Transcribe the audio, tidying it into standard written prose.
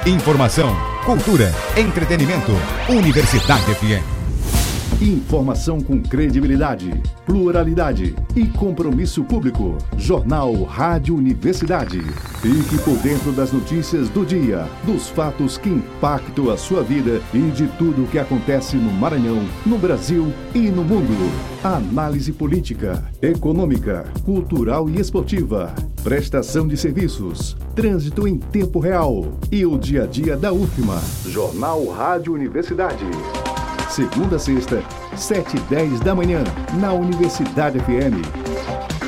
Informação, cultura, entretenimento. Universidade FM. Informação com credibilidade, pluralidade e compromisso público. Jornal Rádio Universidade. Fique por dentro das notícias do dia, dos fatos que impactam a sua vida e de tudo o que acontece no Maranhão, no Brasil e no mundo. Análise política, econômica, cultural e esportiva. Prestação de serviços, trânsito em tempo real e o dia a dia da UFMA. Jornal Rádio Universidade. Segunda a sexta, 7h10 da manhã, na Universidade FM.